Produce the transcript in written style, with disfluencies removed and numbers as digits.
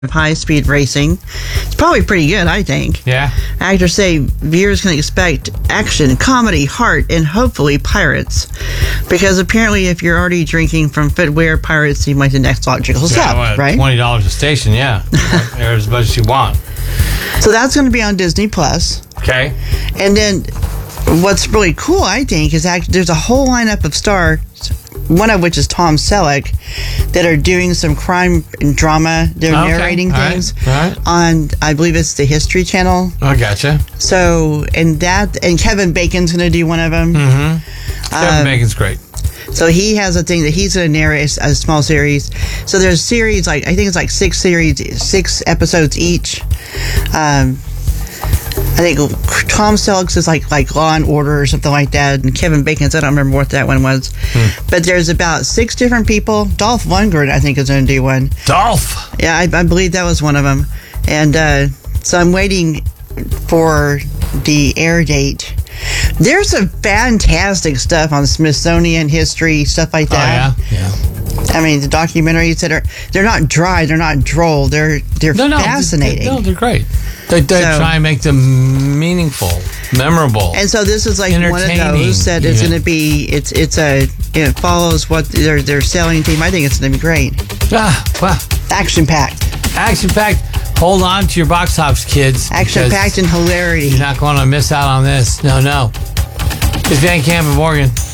high-speed racing. It's probably pretty good, I think. Yeah. Actors say viewers can expect action, comedy, heart, and hopefully pirates. Because apparently if you're already drinking from footwear, pirates seem like the next logical step, right? $20 a station, yeah. There's as much as you want. So that's going to be on Disney+. Okay. And then what's really cool, I think, is there's a whole lineup of stars, one of which is Tom Selleck, that are doing some crime and drama. They're narrating things on, I believe it's the History Channel. I gotcha. So, and Kevin Bacon's going to do one of them. Mm-hmm. Kevin Bacon's great. So he has a thing that he's going to narrate a small series. So there's series, I think it's like 6 episodes each. I think Tom Selleck's is like Law and Order or something like that, and Kevin Bacon's, I don't remember what that one was. But there's about 6 different people. Dolph Lundgren, I think, is going to do one. Dolph? Yeah, I believe that was one of them. And so I'm waiting for the air date. There's some fantastic stuff on Smithsonian history, stuff like that. Oh, yeah? I mean, the documentaries they're not dry, they're not droll, they're fascinating. They're great. They try and make them meaningful, memorable. And so this is like one of those that is going to be. It follows what their selling team. I think it's going to be great. Wow. Action packed. Action packed. Hold on to your box tops, kids. Action packed and hilarity. You're not going to miss out on this. No. It's Van Camp in Morgan.